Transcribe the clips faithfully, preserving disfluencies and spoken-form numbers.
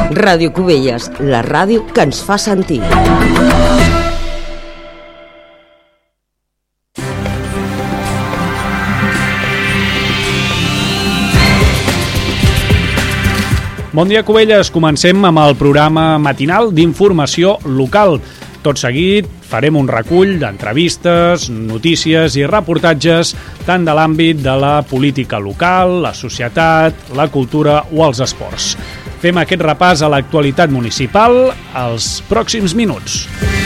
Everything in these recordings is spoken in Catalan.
Ràdio Cubelles, la ràdio que ens fa sentir. Bon dia, Cubelles. Comencem amb el programa matinal d'informació local. Tot seguit farem un recull d'entrevistes, notícies i reportatges tant de l'àmbit de la política local, la societat, la cultura o els esports. Fem aquest repàs a l'actualitat municipal als pròxims minuts.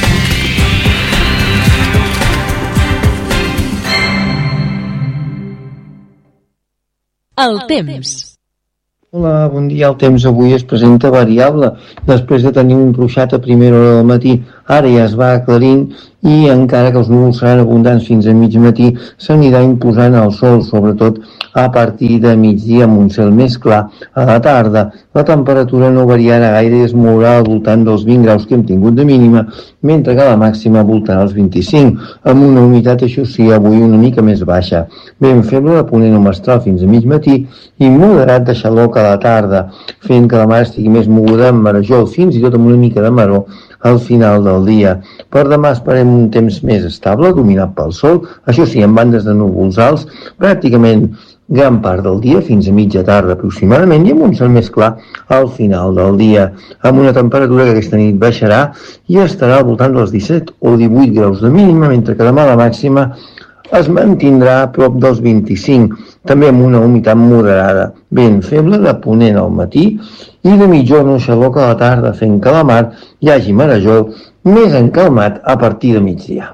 El temps. Hola, bon dia. El temps avui es presenta variable. Després de tenir un ruixat a primera hora del matí, ara ja es va aclarint i encara que els núvols seran abundants fins a mig matí, s'anirà imposant el sol, sobretot a partir de migdia amb un cel més clar a la tarda. La temperatura no variarà gaire i es mourà al voltant dels vint graus que hem tingut de mínima, mentre que la màxima voltarà els vint-i-cinc, amb una humitat, això sí, avui una mica més baixa. Vent feble de ponent o mestral fins a mig matí i moderat de xaloc a la tarda, fent que la mar estigui més moguda amb marejol, fins i tot amb una mica de maror al final del dia. Per demà esperem un temps més estable, dominat pel sol, això sí, amb bandes de núvols alts, pràcticament gran part del dia, fins a mitja tarda aproximadament, i amb un cel més clar al final del dia, amb una temperatura que aquesta nit baixarà i estarà al voltant dels disset o divuit graus de mínima, mentre que demà la màxima es mantindrà a prop dels vint-i-cinc, també amb una humitat moderada, vent feble de ponent al matí i de mitjorn o xaloc a la tarda, fent que la mar hi hagi marejol més encalmat a partir de migdia.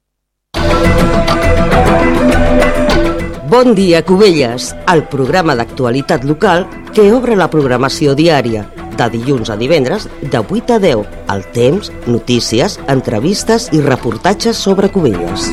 Bon dia, Cubelles, el programa d'actualitat local que obre la programació diària, de dilluns a divendres, de vuit a deu, el temps, notícies, entrevistes i reportatges sobre Cubelles.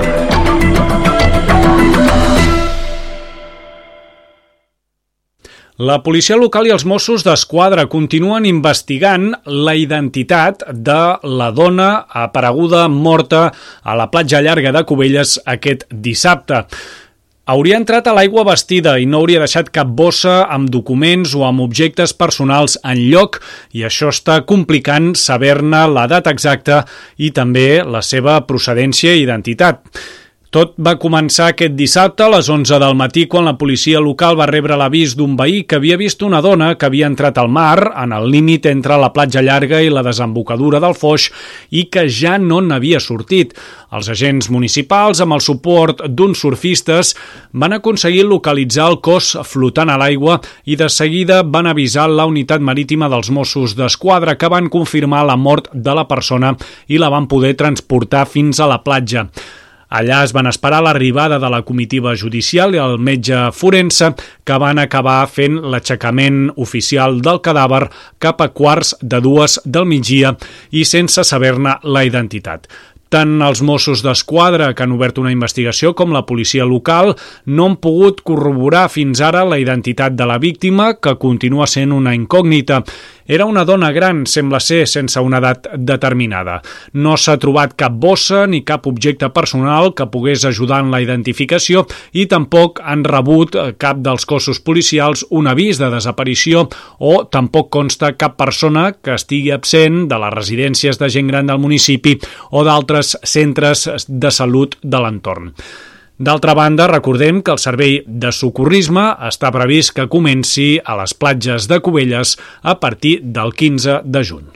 La policia local i els Mossos d'Esquadra continuen investigant la identitat de la dona apareguda morta a la platja llarga de Cubelles aquest dissabte. Hauria entrat a l'aigua vestida i no hauria deixat cap bossa amb documents o amb objectes personals enlloc, i això està complicant saber-ne l'edat exacta i també la seva procedència i identitat. Tot va començar aquest dissabte a les onze del matí quan la policia local va rebre l'avís d'un veí que havia vist una dona que havia entrat al mar en el límit entre la platja llarga i la desembocadura del Foix i que ja no n'havia sortit. Els agents municipals, amb el suport d'uns surfistes, van aconseguir localitzar el cos flotant a l'aigua i de seguida van avisar la unitat marítima dels Mossos d'Esquadra, que van confirmar la mort de la persona i la van poder transportar fins a la platja. Allà es van esperar l'arribada de la comitiva judicial i el metge forense, que van acabar fent l'aixecament oficial del cadàver cap a quarts de dues del migdia i sense saber-ne la identitat. Tant els Mossos d'Esquadra, que han obert una investigació, com la policia local no han pogut corroborar fins ara la identitat de la víctima, que continua sent una incògnita. Era una dona gran, sembla ser, sense una edat determinada. No s'ha trobat cap bossa ni cap objecte personal que pogués ajudar en la identificació i tampoc han rebut cap dels cossos policials un avís de desaparició o tampoc consta cap persona que estigui absent de les residències de gent gran del municipi o d'altres centres de salut de l'entorn. D'altra banda, recordem que el servei de socorrisme està previst que comenci a les platges de Cubelles a partir del quinze de juny.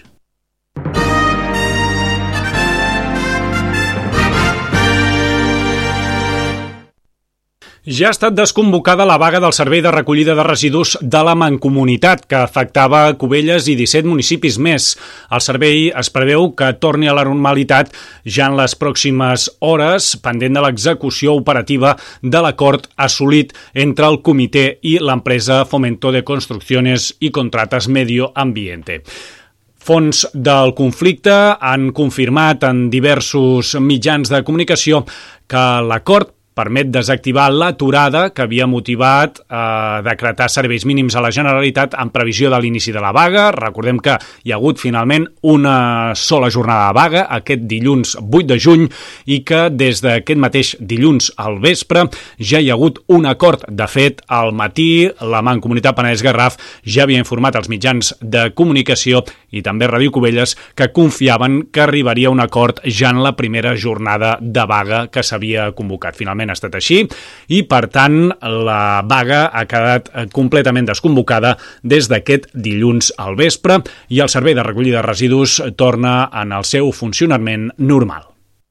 Ja ha estat desconvocada la vaga del servei de recollida de residus de la Mancomunitat, que afectava Cubelles i disset municipis més. El servei es preveu que torni a la normalitat ja en les pròximes hores, pendent de l'execució operativa de l'acord assolit entre el comitè i l'empresa Fomento de Construcciones y Contratas Medio Ambiente. Fons del conflicte han confirmat en diversos mitjans de comunicació que l'acord permet desactivar l'aturada que havia motivat eh, decretar serveis mínims a la Generalitat en previsió de l'inici de la vaga. Recordem que hi ha hagut finalment una sola jornada de vaga aquest dilluns vuit de juny i que des d'aquest mateix dilluns al vespre ja hi ha hagut un acord. De fet, al matí la Mancomunitat Penedès-Garraf ja havia informat als mitjans de comunicació i també Ràdio Cubelles que confiaven que arribaria un acord ja en la primera jornada de vaga que s'havia convocat. Finalment ha estat així i, per tant, la vaga ha quedat completament desconvocada des d'aquest dilluns al vespre i el servei de recollida de residus torna en el seu funcionament normal.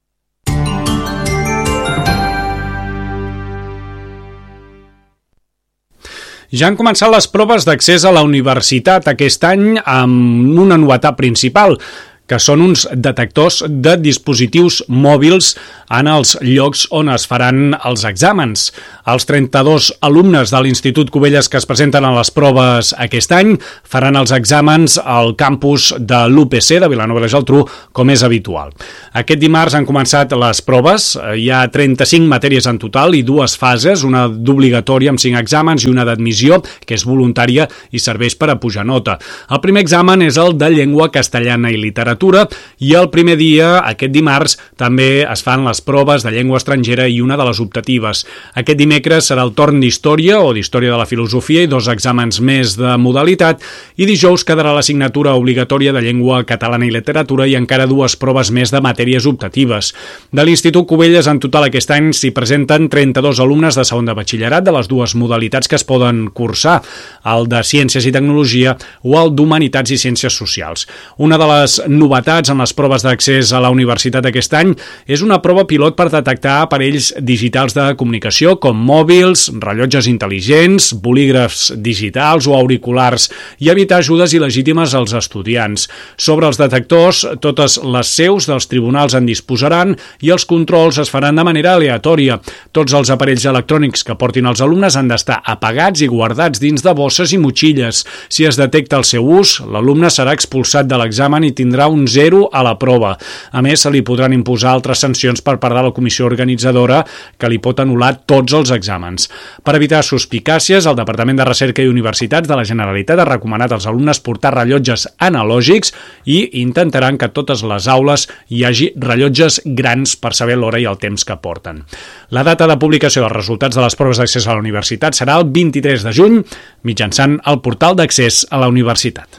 Ja han començat les proves d'accés a la universitat aquest any amb una novetat principal, que són uns detectors de dispositius mòbils en els llocs on es faran els exàmens. Els trenta-dos alumnes de l'Institut Cubelles que es presenten a les proves aquest any faran els exàmens al campus de l'U P C de Vilanova i la Geltrú, com és habitual. Aquest dimarts han començat les proves, hi ha trenta-cinc matèries en total i dues fases, una d'obligatòria amb cinc exàmens i una d'admissió, que és voluntària i serveix per a pujar nota. El primer examen és el de llengua castellana i literatura i el primer dia, aquest dimarts, també es fan les proves de llengua estrangera i una de les optatives. Aquest dimecres serà el torn d'història o d'història de la filosofia i dos exàmens més de modalitat i dijous quedarà l'assignatura obligatòria de llengua catalana i literatura i encara dues proves més de matèries optatives. De l'Institut Cubelles en total aquest any s'hi presenten trenta-dos alumnes de segon de batxillerat de les dues modalitats que es poden cursar, el de Ciències i Tecnologia o el d'Humanitats i Ciències Socials. Una de les novetats en les proves d'accés a la universitat aquest any és una prova pilot per detectar aparells digitals de comunicació com mòbils, rellotges intel·ligents, bolígrafs digitals o auriculars i evitar ajudes il·legítimes als estudiants. Sobre els detectors, totes les seus dels tribunals en disposaran i els controls es faran de manera aleatòria. Tots els aparells electrònics que portin els alumnes han d'estar apagats i guardats dins de bosses i motxilles. Si es detecta el seu ús, l'alumne serà expulsat de l'examen i tindrà un zero a la prova. A més, se li podran imposar altres sancions per part de la comissió organitzadora que li pot anul·lar tots els exàmens. Per evitar suspicàcies, el Departament de Recerca i Universitats de la Generalitat ha recomanat als alumnes portar rellotges analògics i intentaran que a totes les aules hi hagi rellotges grans per saber l'hora i el temps que porten. La data de publicació dels resultats de les proves d'accés a la universitat serà el vint-i-tres de juny mitjançant el portal d'accés a la universitat.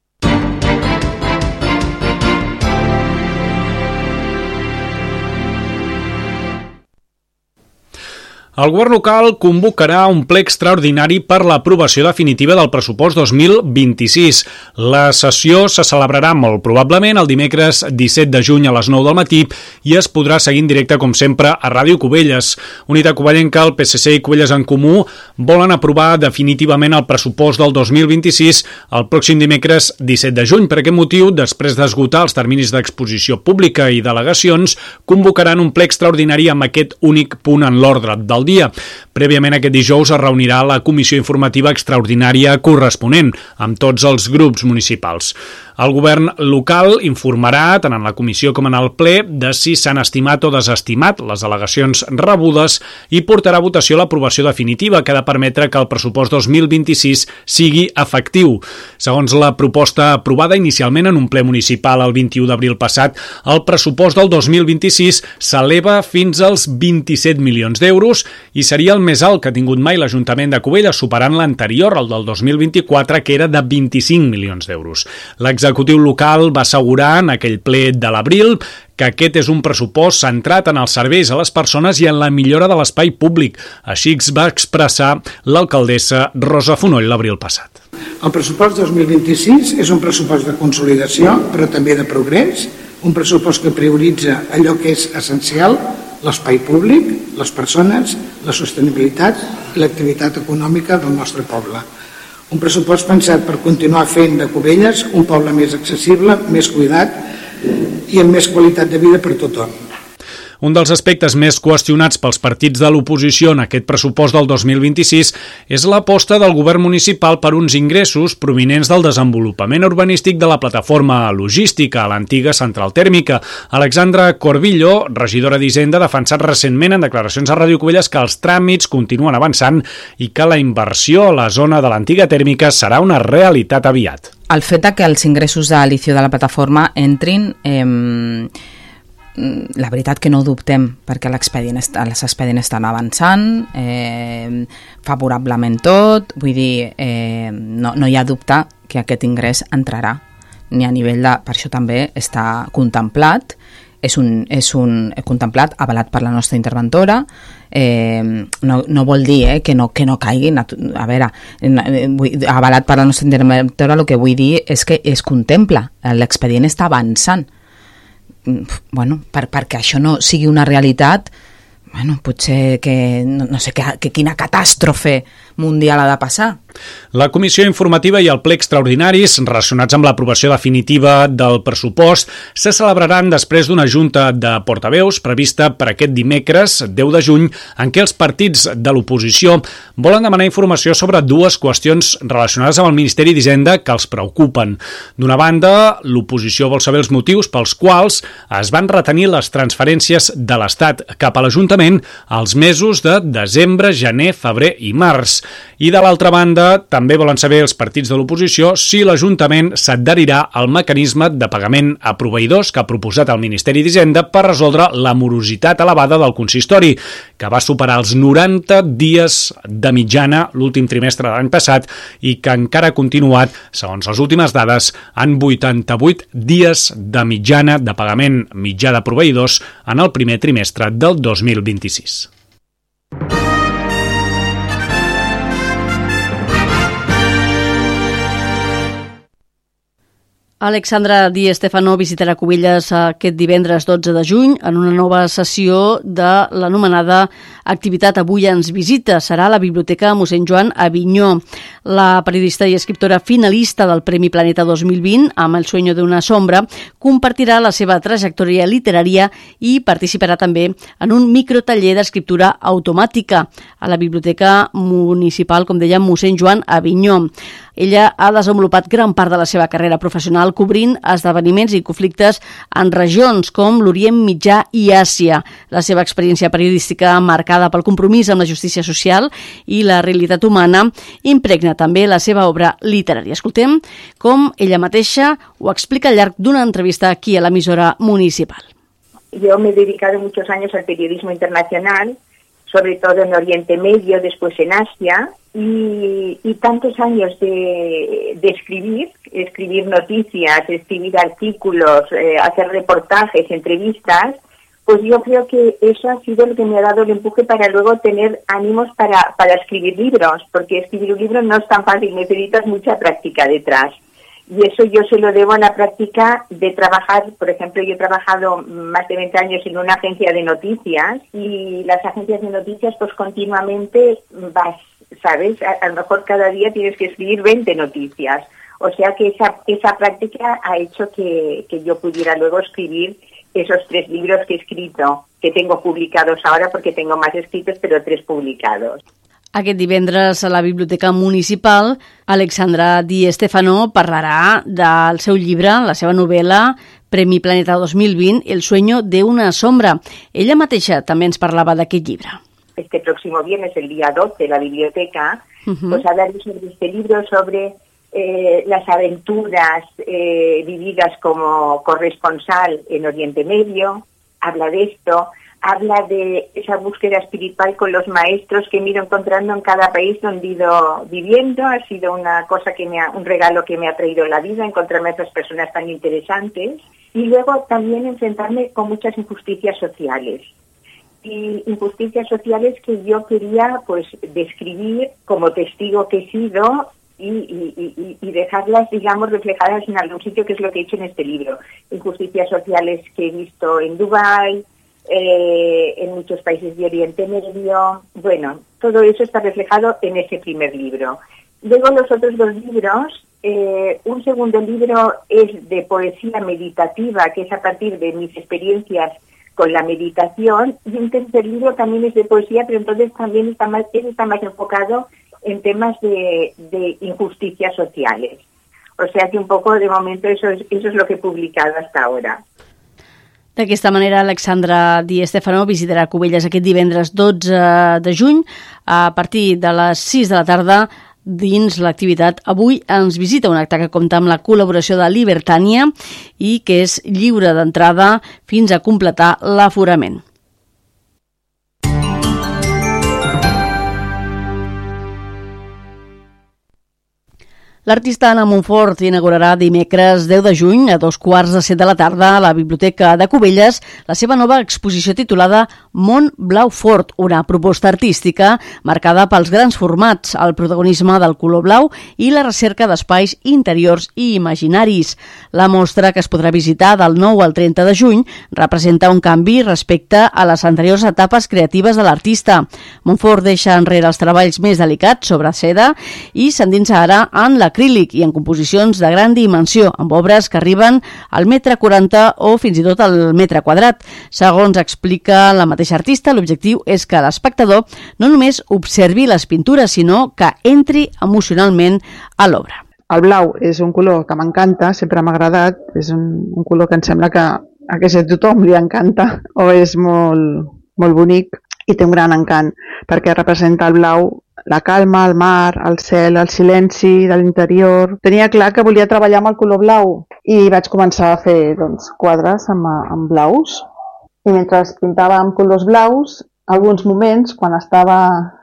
El govern local convocarà un ple extraordinari per l'aprovació definitiva del pressupost dos mil vint-i-sis. La sessió se celebrarà molt probablement el dimecres disset de juny a les nou del matí i es podrà seguir en directe, com sempre, a Ràdio Cubelles. Unitat Covellenca, el P S C i Cubelles en Comú volen aprovar definitivament el pressupost del dos mil vint-i-sis el pròxim dimecres disset de juny. Per aquest motiu, després d'esgotar els terminis d'exposició pública i delegacions, convocaran un ple extraordinari amb aquest únic punt en l'ordre del dia. Prèviament aquest dijous es reunirà la comissió informativa extraordinària corresponent amb tots els grups municipals. El govern local informarà, tant en la comissió com en el ple, de si s'han estimat o desestimat les al·legacions rebudes i portarà a votació l'aprovació definitiva que ha de permetre que el pressupost dos mil vint-i-sis sigui efectiu. Segons la proposta aprovada inicialment en un ple municipal el vint-i-u d'abril passat, el pressupost del dos mil vint-i-sis s'eleva fins als vint-i-set milions d'euros i seria el més alt que ha tingut mai l'Ajuntament de Cubelles, superant l'anterior, el del dos mil vint-i-quatre, que era de vint-i-cinc milions d'euros. L'executiu local va assegurar en aquell ple de l'abril que aquest és un pressupost centrat en els serveis a les persones i en la millora de l'espai públic. Així es va expressar l'alcaldessa Rosa Fonoll l'abril passat. El pressupost dos mil vint-i-sis és un pressupost de consolidació, però també de progrés, un pressupost que prioritza allò que és essencial, l'espai públic, les persones, la sostenibilitat i l'activitat econòmica del nostre poble. Un pressupost pensat per continuar fent de Cubelles un poble més accessible, més cuidat i amb més qualitat de vida per tothom. Un dels aspectes més qüestionats pels partits de l'oposició en aquest pressupost del dos mil vint-i-sis és l'aposta del govern municipal per uns ingressos provinents del desenvolupament urbanístic de la plataforma logística a l'antiga central tèrmica. Alexandra Corbillo, regidora d'Hisenda, ha defensat recentment en declaracions a Ràdio Cubelles que els tràmits continuen avançant i que la inversió a la zona de l'antiga tèrmica serà una realitat aviat. El fet que els ingressos de l'inici de la plataforma entrin, eh, la veritat que no ho dubtem, perquè l'expedient est- els expedients estan avançant, eh, favorablement tot, vull dir, eh, no, no hi ha dubte que aquest ingrés entrarà, ni a nivell de... Per això també està contemplat, és un, és un contemplat, avalat per la nostra interventora, eh, no, no vol dir eh, que, no, que no caiguin, a, a veure, vull, avalat per la nostra interventora, el que vull dir és que es contempla, l'expedient està avançant. Bueno, per, perquè això no sigui una realitat, bueno, potser que, no, no sé, que, que quina catàstrofe mundial ha de passar. La comissió informativa i el ple extraordinaris relacionats amb l'aprovació definitiva del pressupost se celebraran després d'una junta de portaveus prevista per aquest dimecres, deu de juny, en què els partits de l'oposició volen demanar informació sobre dues qüestions relacionades amb el Ministeri d'Hisenda que els preocupen. D'una banda, l'oposició vol saber els motius pels quals es van retenir les transferències de l'Estat cap a l'Ajuntament als mesos de desembre, gener, febrer i març. I de l'altra banda, també volen saber els partits de l'oposició si l'Ajuntament s'adherirà al mecanisme de pagament a proveïdors que ha proposat el Ministeri d'Hisenda per resoldre la morositat elevada del consistori, que va superar els noranta dies de mitjana l'últim trimestre de l'any passat i que encara ha continuat, segons les últimes dades, en vuitanta-vuit dies de mitjana de pagament mitjà de proveïdors en el primer trimestre del dos mil vint-i-sis. Alexandra Di Stefano visitarà Cubelles aquest divendres dotze de juny en una nova sessió de l'anomenada Activitat Avui ens visita. Serà a la Biblioteca Mossèn Joan a Avinyó. La periodista i escriptora finalista del Premi Planeta dos mil vint, amb El sueño de una sombra, compartirà la seva trajectòria literària i participarà també en un microtaller d'escriptura automàtica a la Biblioteca Municipal, com deia, Mossèn Joan a Avinyó. Ella ha desenvolupat gran part de la seva carrera professional cobrint esdeveniments i conflictes en regions com l'Orient Mitjà i Àsia. La seva experiència periodística, marcada pel compromís amb la justícia social i la realitat humana, impregna també la seva obra literària. Escoltem com ella mateixa ho explica al llarg d'una entrevista aquí a l'emissora municipal. Yo me he dedicado muchos años al periodismo internacional, sobre todo en Oriente Medio, después en Asia, y, y tantos años de, de escribir, escribir noticias, escribir artículos, eh, hacer reportajes, entrevistas, pues yo creo que eso ha sido lo que me ha dado el empuje para luego tener ánimos para, para escribir libros, porque escribir un libro no es tan fácil, necesitas mucha práctica detrás. Y eso yo se lo debo a la práctica de trabajar. Por ejemplo, yo he trabajado más de veinte años en una agencia de noticias y las agencias de noticias pues continuamente vas, ¿sabes? A, a lo mejor cada día tienes que escribir veinte noticias. O sea que esa, esa práctica ha hecho que, que yo pudiera luego escribir esos tres libros que he escrito, que tengo publicados ahora porque tengo más escritos, pero tres publicados. Aquest divendres a la Biblioteca Municipal, Alexandra Di Stefano parlarà del seu llibre, la seva novel·la, Premi Planeta dos mil vint, El sueño de una sombra. Ella mateixa també ens parlava d'aquest llibre. Este próximo viernes, el día doce, la biblioteca, uh-huh. pues hablaré sobre este libro, sobre eh, las aventuras eh, vividas como corresponsal en Oriente Medio. Habla de esto. Habla de esa búsqueda espiritual con los maestros que me he ido encontrando en cada país donde he ido viviendo. Ha sido una cosa que me ha, un regalo que me ha traído la vida, encontrarme a esas personas tan interesantes. Y luego también enfrentarme con muchas injusticias sociales. Y injusticias sociales que yo quería pues describir como testigo que he sido y, y, y, y dejarlas, digamos, reflejadas en algún sitio, que es lo que he hecho en este libro. Injusticias sociales que he visto en Dubái, Eh, en muchos países de Oriente Medio. Bueno, todo eso está reflejado en ese primer libro. Luego los otros dos libros, eh, un segundo libro es de poesía meditativa, que es a partir de mis experiencias con la meditación, y un tercer libro también es de poesía, pero entonces también está más, está más enfocado en temas de, de injusticias sociales. O sea que un poco de momento eso es, eso es lo que he publicado hasta ahora. D'aquesta manera, Alexandra Di Stefano visitarà Cubelles aquest divendres dotze de juny a partir de les sis de la tarda dins l'activitat Avui ens visita, un acte que compta amb la col·laboració de Libertània i que és lliure d'entrada fins a completar l'aforament. L'artista Anna Montfort inaugurarà dimecres deu de juny a dos quarts de set de la tarda a la Biblioteca de Cubelles la seva nova exposició titulada Mont Blau Fort, una proposta artística marcada pels grans formats, el protagonisme del color blau i la recerca d'espais interiors i imaginaris. La mostra, que es podrà visitar del nou al trenta de juny, representa un canvi respecte a les anteriors etapes creatives de l'artista. Montfort deixa enrere els treballs més delicats sobre seda i s'endinsa ara en la acrílic i en composicions de gran dimensió, amb obres que arriben al metre quaranta o fins i tot al metre quadrat. Segons explica la mateixa artista, l'objectiu és que l'espectador no només observi les pintures, sinó que entri emocionalment a l'obra. El blau és un color que m'encanta, sempre m'ha agradat, és un, un color que em sembla que a quasi tothom li encanta, o és molt, molt bonic i té un gran encant, perquè representa el blau la calma, el mar, el cel, el silenci de l'interior. Tenia clar que volia treballar amb el color blau i vaig començar a fer doncs, quadres amb, amb blaus. I mentre pintava amb colors blaus, alguns moments, quan estava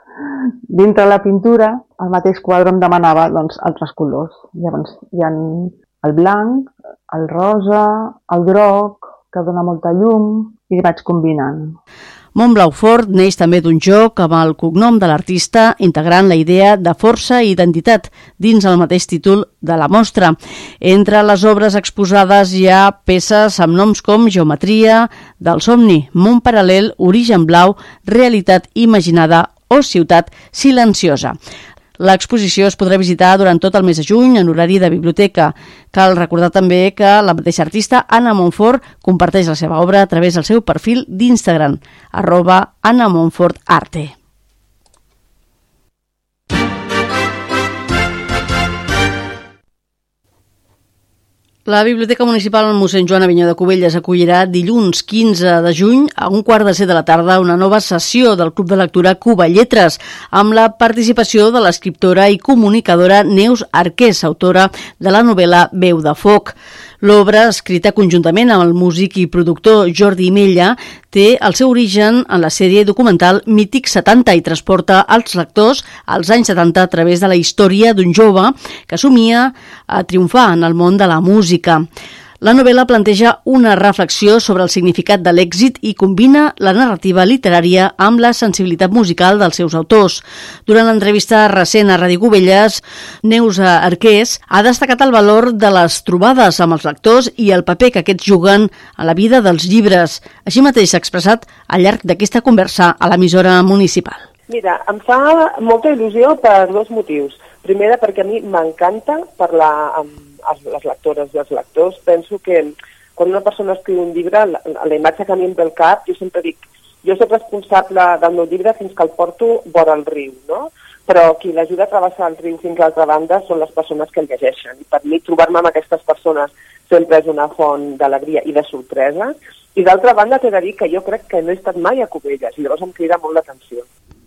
dintre la pintura, el mateix quadre em demanava doncs, altres colors. Llavors hi ha el blanc, el rosa, el groc, que dona molta llum, i vaig combinant. Mont Blau Fort neix també d'un joc amb el cognom de l'artista, integrant la idea de força i identitat dins el mateix títol de la mostra. Entre les obres exposades hi ha peces amb noms com Geometria del somni, Món paral·lel, Origen blau, Realitat imaginada o Ciutat silenciosa. L'exposició es podrà visitar durant tot el mes de juny en horari de biblioteca. Cal recordar també que la mateixa artista, Anna Montfort, comparteix la seva obra a través del seu perfil d'Instagram, arroba Anna Montfort Arte. La Biblioteca Municipal mossèn Joan Avinyó de Cubelles acollirà dilluns quinze de juny a un quart de set de la tarda una nova sessió del Club de Lectura Cuba Lletres amb la participació de l'escriptora i comunicadora Neus Arqués, autora de la novel·la Veu de foc. L'obra, escrita conjuntament amb el músic i productor Jordi Mella, té el seu origen en la sèrie documental Mític setanta i transporta els lectors als anys setanta a través de la història d'un jove que somia a triomfar en el món de la música. La novel·la planteja una reflexió sobre el significat de l'èxit i combina la narrativa literària amb la sensibilitat musical dels seus autors. Durant l'entrevista recent a Ràdio Cubelles, Neus Arqués ha destacat el valor de les trobades amb els lectors i el paper que aquests juguen a la vida dels llibres. Així mateix s'ha expressat al llarg d'aquesta conversa a l'emissora municipal. Mira, em fa molta il·lusió per dos motius. Primera, perquè a mi m'encanta parlar amb les lectores i els lectors. Penso que quan una persona escriu un llibre, la, la imatge que a mi em ve al cap, jo sempre dic, jo soc responsable del meu llibre fins que el porto vora el riu, no? Però qui l'ajuda a travessar el riu fins a l'altra banda són les persones que el llegeixen. I per mi trobar-me amb aquestes persones sempre és una font d'alegria i de sorpresa. I d'altra banda t'he de dir que jo crec que no he estat mai a Cubelles i llavors em crida molt l'atenció.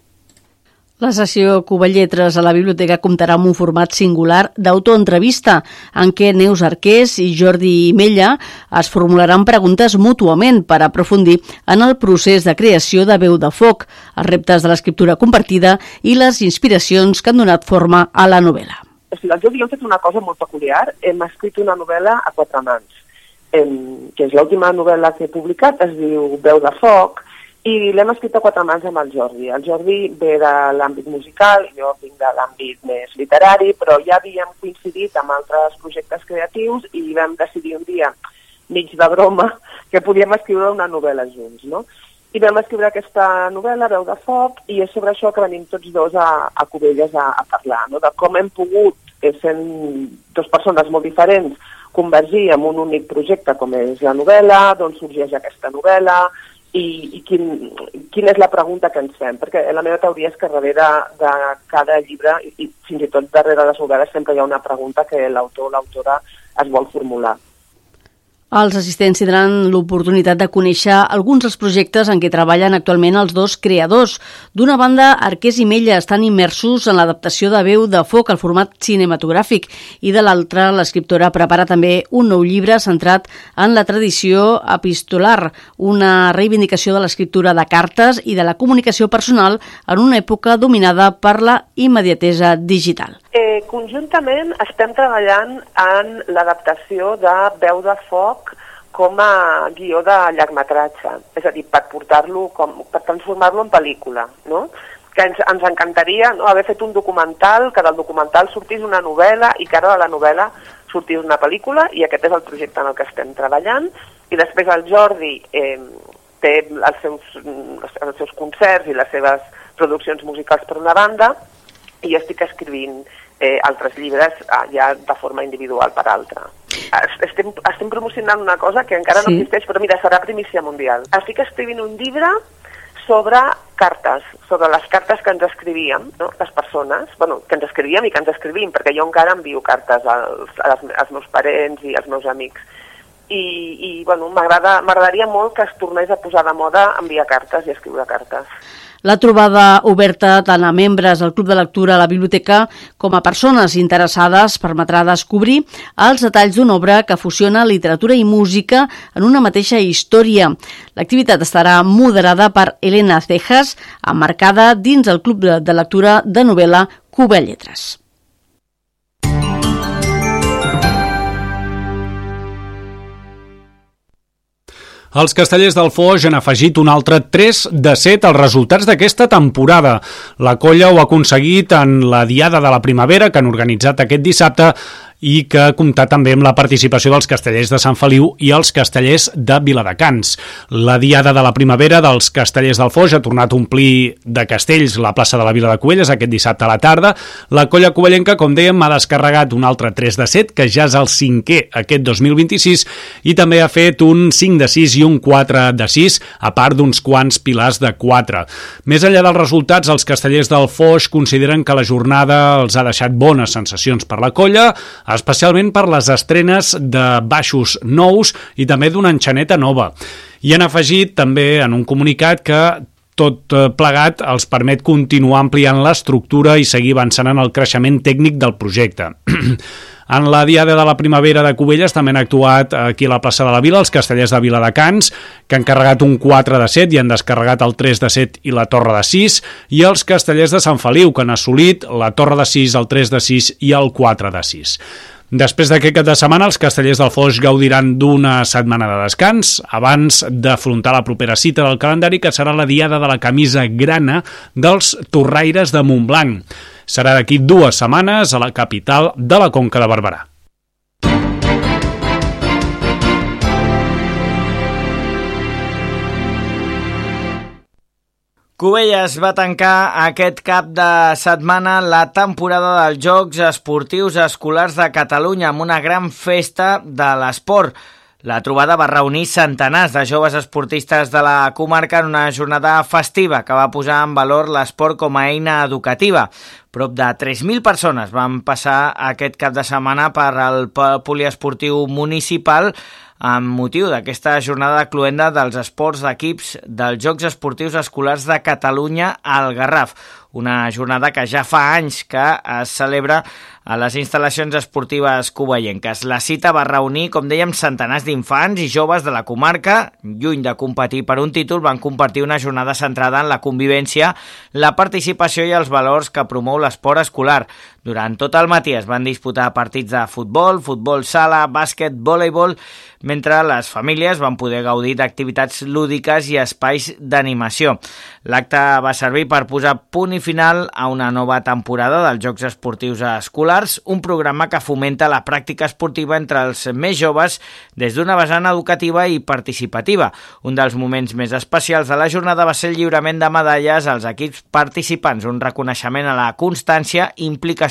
La sessió Cuba Lletres a la biblioteca comptarà amb un format singular d'autoentrevista en què Neus Arqués i Jordi Mella es formularan preguntes mútuament per aprofundir en el procés de creació de Veu de foc, els reptes de l'escriptura compartida i les inspiracions que han donat forma a la novel·la. O sigui, el Jordi i jo hem fet una cosa molt peculiar. Hem escrit una novel·la a quatre mans, que és l'última novel·la que he publicat, es diu Veu de foc, i l'hem escrit a quatre mans amb el Jordi. El Jordi ve de l'àmbit musical, jo vinc de l'àmbit més literari, però ja havíem coincidit amb altres projectes creatius i vam decidir un dia, mig de broma, que podíem escriure una novel·la junts, no? I vam escriure aquesta novel·la, Veu de foc, i és sobre això que venim tots dos a, a Cubelles a, a parlar, no? De com hem pogut, sent dues persones molt diferents, convergir en un únic projecte com és la novel·la, d'on sorgeix aquesta novel·la, i, i quin, quina és la pregunta que ens fem, perquè la meva teoria és que darrere de cada llibre, i fins i tot darrere de les novel·les, sempre hi ha una pregunta que l'autor o l'autora es vol formular. Els assistents tindran l'oportunitat de conèixer alguns dels projectes en què treballen actualment els dos creadors. D'una banda, Arqués i Mella estan immersos en l'adaptació de Veu de Foc al format cinematogràfic i de l'altra, l'escriptora prepara també un nou llibre centrat en la tradició epistolar, una reivindicació de l'escriptura de cartes i de la comunicació personal en una època dominada per la immediatesa digital. Eh, conjuntament estem treballant en l'adaptació de Veu de Foc com a guió de llargmetratge, és a dir, per portar-lo, com, per transformar-lo en pel·lícula, no? Que ens, ens encantaria, no?, haver fet un documental, que del documental sortís una novel·la i que ara de la novel·la sortís una pel·lícula, i aquest és el projecte en el que estem treballant. I després el Jordi eh, té els seus, els seus concerts i les seves produccions musicals per una banda, i jo estic escrivint eh, altres llibres eh, ja de forma individual per altra. Estem, estem promocionant una cosa que encara sí. no existeix, però mira, serà primícia mundial. Estic escrivint un llibre sobre cartes, sobre les cartes que ens escrivíem, no? Les persones, bueno, que ens escrivíem i que ens escrivim, perquè jo encara envio cartes als, als, als meus parents i als meus amics. I, i bueno, m'agradaria molt que es tornés a posar de moda enviar cartes i escriure cartes. La trobada oberta tant a membres del Club de Lectura a la biblioteca com a persones interessades permetrà descobrir els detalls d'una obra que fusiona literatura i música en una mateixa història. L'activitat estarà moderada per Elena Cejas, emmarcada dins el Club de Lectura de novel·la Cuba Lletres. Els Castellers del Foix han afegit un altre tres de set als resultats d'aquesta temporada. La colla ho ha aconseguit en la Diada de la Primavera que han organitzat aquest dissabte i que ha comptat també amb la participació dels Castellers de Sant Feliu i els Castellers de Viladecans. La Diada de la Primavera dels Castellers del Foix ha tornat a omplir de castells la plaça de la Vila de Cubelles aquest dissabte a la tarda. La colla covellenca, com dèiem, ha descarregat un altre tres de set, que ja és el cinquè aquest dos mil vint-i-sis, i també ha fet un cinc de sis i un quatre de sis, a part d'uns quants pilars de quatre. Més enllà dels resultats, els Castellers del Foix consideren que la jornada els ha deixat bones sensacions per la colla, especialment per les estrenes de baixos nous i també d'una enxaneta nova. I han afegit també en un comunicat que tot plegat els permet continuar ampliant l'estructura i seguir avançant en el creixement tècnic del projecte. En la Diada de la Primavera de Cubelles també han actuat aquí a la plaça de la Vila els Castellers de Viladecans, que han carregat un quatre de set i han descarregat el tres de set i la torre de sis, i els Castellers de Sant Feliu, que han assolit la torre de sis, el tres de sis i el quatre de sis. Després d'aquest cap de setmana, els Castellers del Foix gaudiran d'una setmana de descans abans d'afrontar la propera cita del calendari, que serà la Diada de la Camisa Grana dels Torraires de Montblanc. Serà d'aquí dues setmanes a la capital de la Conca de Barberà. Cubelles va tancar aquest cap de setmana la temporada dels Jocs Esportius Escolars de Catalunya amb una gran festa de l'esport. La trobada va reunir centenars de joves esportistes de la comarca en una jornada festiva que va posar en valor l'esport com a eina educativa. Prop de tres mil persones van passar aquest cap de setmana per al poliesportiu municipal amb motiu d'aquesta jornada cloenda dels esports d'equips dels Jocs Esportius Escolars de Catalunya al Garraf. Una jornada que ja fa anys que es celebra a les instal·lacions esportives covellenques. La cita va reunir, com dèiem, centenars d'infants i joves de la comarca. Lluny de competir per un títol, van compartir una jornada centrada en la convivència, la participació i els valors que promou l'esport escolar. Durant tot el matí es van disputar partits de futbol, futbol sala, bàsquet, voleibol, mentre les famílies van poder gaudir d'activitats lúdiques i espais d'animació. L'acte va servir per posar punt i final a una nova temporada dels Jocs Esportius Escolars, un programa que fomenta la pràctica esportiva entre els més joves des d'una vessant educativa i participativa. Un dels moments més especials de la jornada va ser el lliurament de medalles als equips participants, un reconeixement a la constància, implicació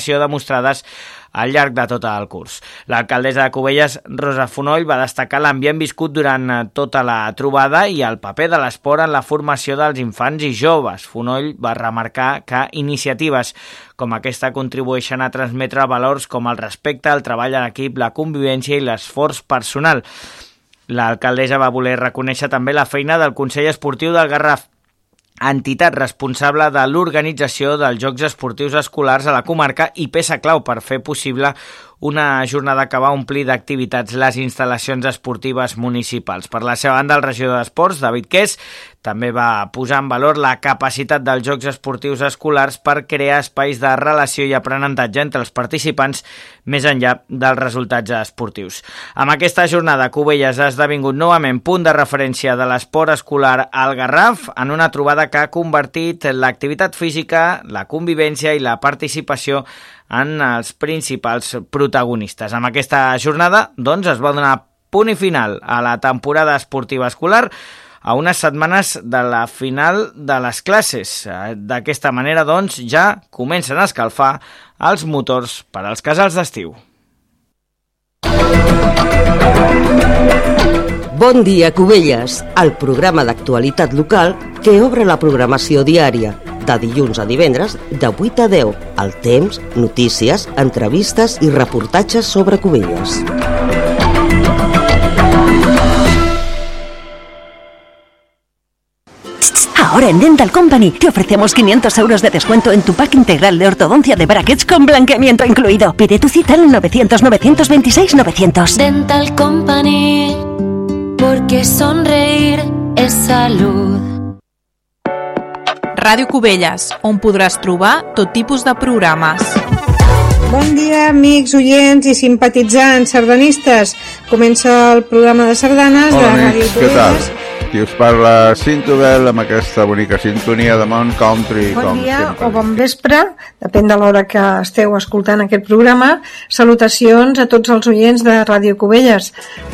implicació demostrades al llarg de tot el curs. L'alcaldessa de Cubelles, Rosa Fonoll, va destacar l'ambient viscut durant tota la trobada i el paper de l'esport en la formació dels infants i joves. Fonoll va remarcar que iniciatives com aquesta contribueixen a transmetre valors com el respecte, el treball en equip, la convivència i l'esforç personal. L'alcaldessa va voler reconèixer també la feina del Consell Esportiu del Garraf, entitat responsable de l'organització dels Jocs Esportius Escolars a la comarca i peça clau per fer possible una jornada que va omplir d'activitats les instal·lacions esportives municipals. Per la seva banda, el regidor d'Esports, David Qués, també va posar en valor la capacitat dels Jocs Esportius Escolars per crear espais de relació i aprenentatge entre els participants més enllà dels resultats esportius. Amb aquesta jornada, Cubelles ha esdevingut novament punt de referència de l'esport escolar al Garraf en una trobada que ha convertit l'activitat física, la convivència i la participació en els principals protagonistes. Amb aquesta jornada, doncs, es va donar punt i final a la temporada esportiva escolar a unes setmanes de la final de les classes. D'aquesta manera, doncs, ja comencen a escalfar els motors per als casals d'estiu. Bon dia, Cubelles, el programa d'actualitat local que obre la programació diària, de dilluns a divendres, de vuit a deu, al temps, notícies, entrevistes i reportatges sobre Cubelles. Ahora en Dental Company te ofrecemos quinientos euros de descuento en tu pack integral de ortodoncia de brackets con blanqueamiento incluido. Pide tu cita en novecientos, novecientos veintiséis, novecientos. Dental Company, porque sonreír és salut. Ràdio Cubelles, on podràs trobar tot tipus de programes. Bon dia, amics, oients i simpatitzants sardanistes. Comença el programa de sardanes Hola, de amics, Ràdio què Cubelles. tal? Qui us parla, Cinto Bell, amb aquesta bonica sintonia de Mount Country. Bon com dia sempre. o bon vespre, depèn de l'hora que esteu escoltant aquest programa. Salutacions a tots els oients de Ràdio Cubelles.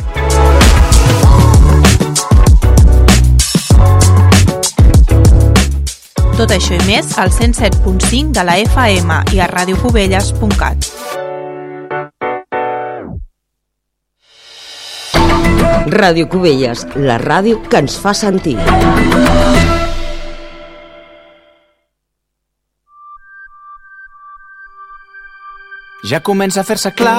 Tot això i més al cent set punt cinc de la F M i a radiocubelles punt cat. Ràdio Cubelles, la ràdio que ens fa sentir. Ja comença a fer-se clar